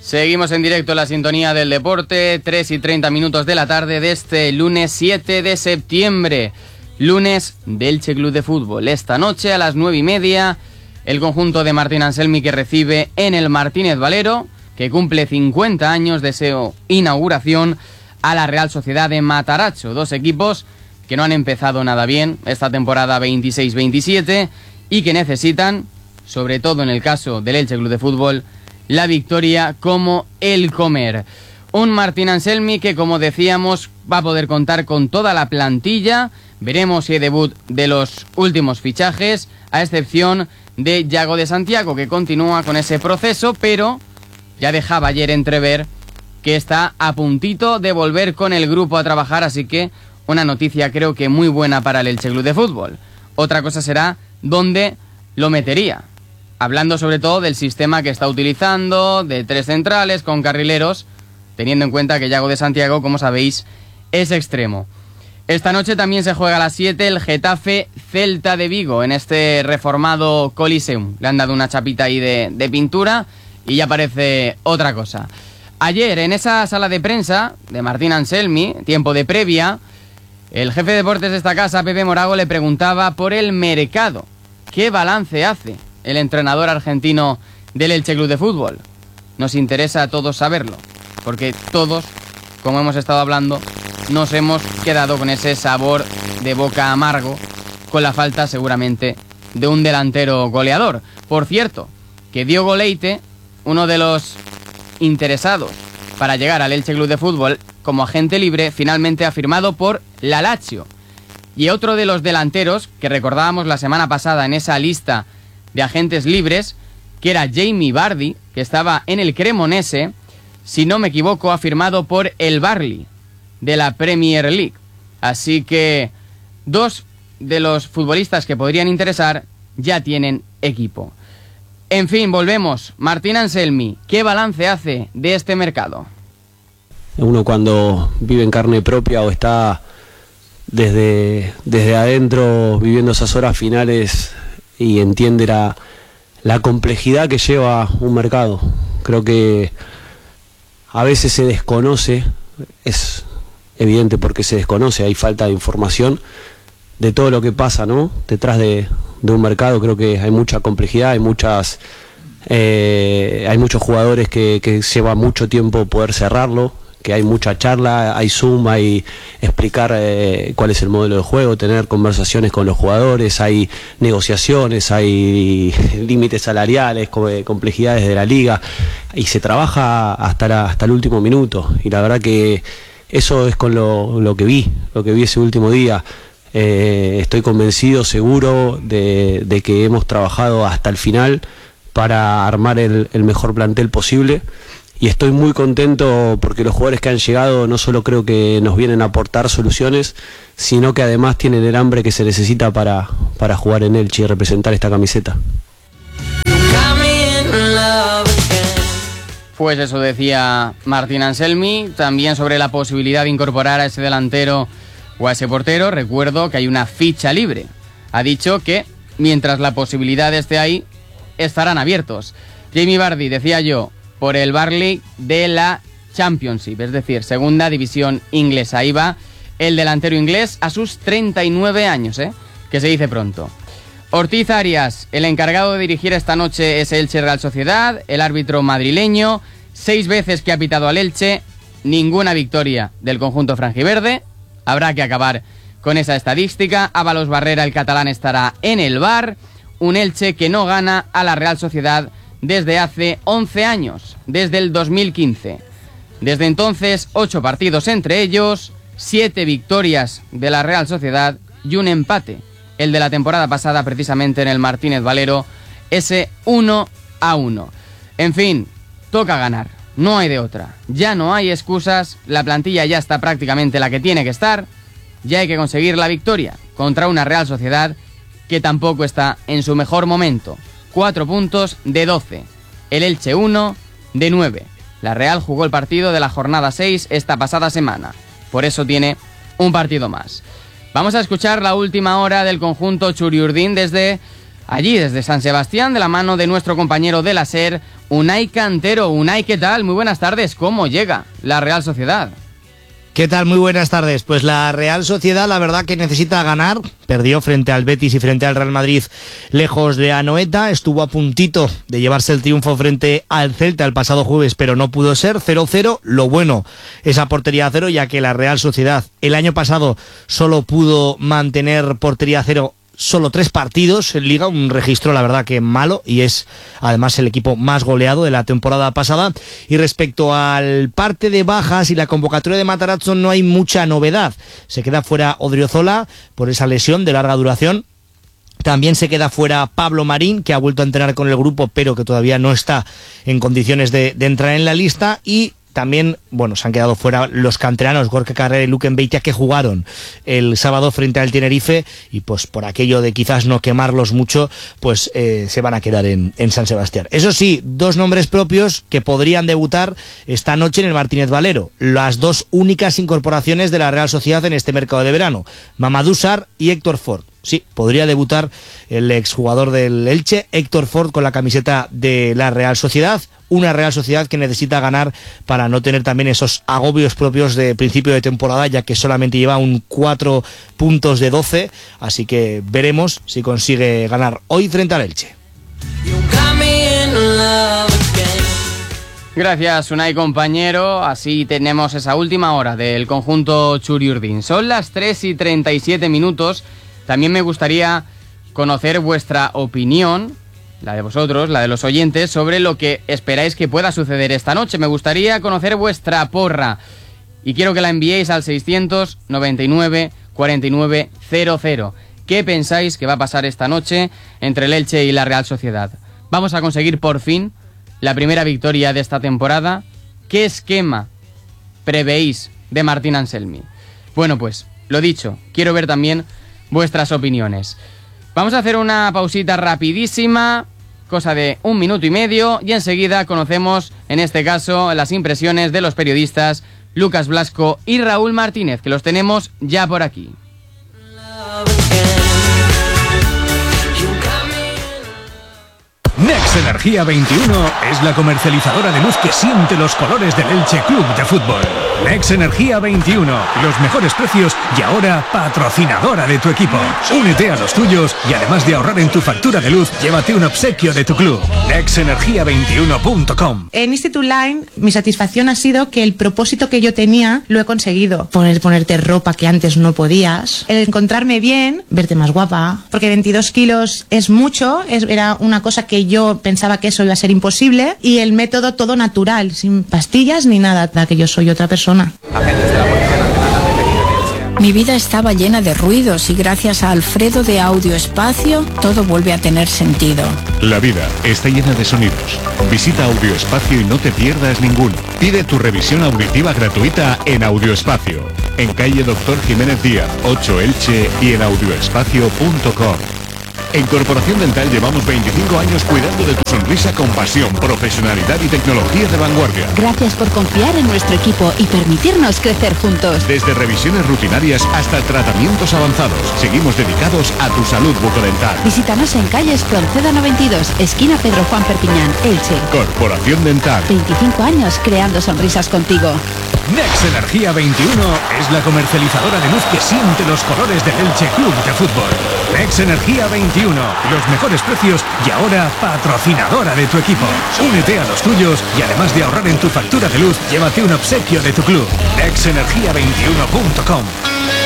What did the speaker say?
Seguimos en directo en la sintonía del deporte, 3:30 de la tarde de este lunes 7 de septiembre, lunes del Elche Club de Fútbol. Esta noche a las 9:30, el conjunto de Martín Anselmi que recibe en el Martínez Valero, que cumple 50 años de su inauguración, a la Real Sociedad de Mataracho. Dos equipos que no han empezado nada bien esta temporada 26-27 y que necesitan, sobre todo en el caso del Elche Club de Fútbol, la victoria como el comer. Un Martín Anselmi que, como decíamos, va a poder contar con toda la plantilla. Veremos si hay debut de los últimos fichajes, a excepción de Yago de Santiago, que continúa con ese proceso, pero ya dejaba ayer entrever que está a puntito de volver con el grupo a trabajar, así que una noticia creo que muy buena para el Elche Club de Fútbol. Otra cosa será dónde lo metería, hablando sobre todo del sistema que está utilizando, de 3 centrales con carrileros, teniendo en cuenta que Yago de Santiago, como sabéis, es extremo. Esta noche también se juega a las 7 el Getafe Celta de Vigo en este reformado Coliseum. Le han dado una chapita ahí de pintura y ya parece otra cosa. Ayer, en esa sala de prensa de Martín Anselmi, tiempo de previa, el jefe de deportes de esta casa, Pepe Morago, le preguntaba por el mercado. ¿Qué balance hace el entrenador argentino del Elche Club de Fútbol? Nos interesa a todos saberlo, porque todos, como hemos estado hablando, nos hemos quedado con ese sabor de boca amargo, con la falta seguramente de un delantero goleador. Por cierto, que Diogo Leite, uno de los interesados para llegar al Elche Club de Fútbol como agente libre, finalmente ha firmado por la Lazio. Y otro de los delanteros que recordábamos la semana pasada en esa lista de agentes libres, que era Jamie Vardy, que estaba en el Cremonese, si no me equivoco, ha firmado por el Burnley de la Premier League. Así que dos de los futbolistas que podrían interesar ya tienen equipo. En fin, volvemos. Martín Anselmi, ¿qué balance hace de este mercado? Uno cuando vive en carne propia o está desde adentro viviendo esas horas finales y entiende la complejidad que lleva un mercado. Creo que a veces se desconoce, es evidente porque se desconoce, hay falta de información de todo lo que pasa, ¿no? Detrás de un mercado. Creo que hay mucha complejidad, hay muchos jugadores que lleva mucho tiempo poder cerrarlo, que hay mucha charla, hay Zoom, hay explicar cuál es el modelo de juego, tener conversaciones con los jugadores, hay negociaciones, hay límites salariales, complejidades de la liga, y se trabaja hasta el último minuto, y la verdad que eso es con lo que vi ese último día. Estoy convencido, seguro de que hemos trabajado hasta el final para armar el mejor plantel posible, y estoy muy contento porque los jugadores que han llegado no solo creo que nos vienen a aportar soluciones, sino que además tienen el hambre que se necesita para jugar en Elche y representar esta camiseta. Pues eso decía Martín Anselmi, también sobre la posibilidad de incorporar a ese delantero o a ese portero. Recuerdo que hay una ficha libre. Ha dicho que mientras la posibilidad esté ahí, estarán abiertos. Jamie Vardy, decía yo, por el Burnley de la Championship, es decir, segunda división inglesa. Ahí va el delantero inglés a sus 39 años, que se dice pronto. Ortiz Arias, el encargado de dirigir esta noche es Elche Real Sociedad, el árbitro madrileño, 6 veces que ha pitado al Elche, ninguna victoria del conjunto franjiverde. Habrá que acabar con esa estadística. Ábalos Barrera, el catalán, estará en el VAR. Un Elche que no gana a la Real Sociedad desde hace 11 años, desde el 2015. Desde entonces, 8 partidos entre ellos, 7 victorias de la Real Sociedad y un empate, el de la temporada pasada precisamente en el Martínez Valero, ese 1-1. En fin, toca ganar, no hay de otra. Ya no hay excusas, la plantilla ya está prácticamente la que tiene que estar, ya hay que conseguir la victoria contra una Real Sociedad que tampoco está en su mejor momento. 4 puntos de 12, el Elche 1 de 9. La Real jugó el partido de la jornada 6 esta pasada semana, por eso tiene un partido más. Vamos a escuchar la última hora del conjunto Churiurdin desde allí desde San Sebastián, de la mano de nuestro compañero de la SER, Unai Cantero. Unai, ¿qué tal? Muy buenas tardes. ¿Cómo llega la Real Sociedad? ¿Qué tal? Muy buenas tardes. Pues la Real Sociedad, la verdad que necesita ganar. Perdió frente al Betis y frente al Real Madrid lejos de Anoeta. Estuvo a puntito de llevarse el triunfo frente al Celta el pasado jueves, pero no pudo ser. 0-0. Lo bueno, esa portería a cero, ya que la Real Sociedad el año pasado solo pudo mantener portería a cero solo 3 partidos en Liga, un registro la verdad que malo, y es además el equipo más goleado de la temporada pasada. Y respecto al parte de bajas y la convocatoria de Matarazzo, no hay mucha novedad. Se queda fuera Odriozola por esa lesión de larga duración. También se queda fuera Pablo Marín, que ha vuelto a entrenar con el grupo, pero que todavía no está en condiciones de entrar en la lista. Y también, bueno, se han quedado fuera los canteranos Gorka Carrera y Luken Beitia, que jugaron el sábado frente al Tenerife, y pues por aquello de quizás no quemarlos mucho, pues se van a quedar en San Sebastián. Eso sí, 2 nombres propios que podrían debutar esta noche en el Martínez Valero. Las 2 únicas incorporaciones de la Real Sociedad en este mercado de verano: Mamadou Sarr y Héctor Ford. Sí, podría debutar el exjugador del Elche, Héctor Ford, con la camiseta de la Real Sociedad. Una Real Sociedad que necesita ganar para no tener también esos agobios propios de principio de temporada, ya que solamente lleva un 4 puntos de 12. Así que veremos si consigue ganar hoy frente al Elche. Gracias, Unai, compañero. Así tenemos esa última hora del conjunto Txuri-Urdin. Son las 3:37. También me gustaría conocer vuestra opinión, la de vosotros, la de los oyentes, sobre lo que esperáis que pueda suceder esta noche. Me gustaría conocer vuestra porra y quiero que la enviéis al 699 49 00. ¿Qué pensáis que va a pasar esta noche entre el Elche y la Real Sociedad? ¿Vamos a conseguir por fin la primera victoria de esta temporada? ¿Qué esquema prevéis de Martín Anselmi? Bueno, pues, lo dicho, quiero ver también vuestras opiniones. Vamos a hacer una pausita rapidísima, cosa de 1 minuto y medio, y enseguida conocemos, en este caso, las impresiones de los periodistas Lucas Blasco y Raúl Martínez, que los tenemos ya por aquí. Nex Energía 21 es la comercializadora de luz que siente los colores del Elche Club de Fútbol. Nex Energía 21, los mejores precios y ahora patrocinadora de tu equipo. Únete a los tuyos y además de ahorrar en tu factura de luz, llévate un obsequio de tu club. nexenergia21.com. En Institute Line, mi satisfacción ha sido que el propósito que yo tenía lo he conseguido. Ponerte ropa que antes no podías, el encontrarme bien, verte más guapa, porque 22 kilos es mucho, era una cosa que yo pensaba que eso iba a ser imposible, y el método todo natural, sin pastillas ni nada, que yo soy otra persona. Mi vida estaba llena de ruidos y gracias a Alfredo de Audio Espacio todo vuelve a tener sentido. La vida está llena de sonidos. Visita Audio Espacio y no te pierdas ninguno. Pide tu revisión auditiva gratuita en Audio Espacio, en calle Doctor Jiménez Díaz, 8 Elche, y en audioespacio.com. En Corporación Dental llevamos 25 años cuidando de tu sonrisa con pasión, profesionalidad y tecnología de vanguardia. Gracias por confiar en nuestro equipo y permitirnos crecer juntos. Desde revisiones rutinarias hasta tratamientos avanzados, seguimos dedicados a tu salud bucodental. Visítanos en calle Espronceda 92, esquina Pedro Juan Perpiñán, Elche. Corporación Dental. 25 años creando sonrisas contigo. Nex Energía 21 es la comercializadora de luz que siente los colores del Elche Club de Fútbol. Nex Energía 21, los mejores precios y ahora patrocinadora de tu equipo. Únete a los tuyos y además de ahorrar en tu factura de luz, llévate un obsequio de tu club. nexenergia21.com.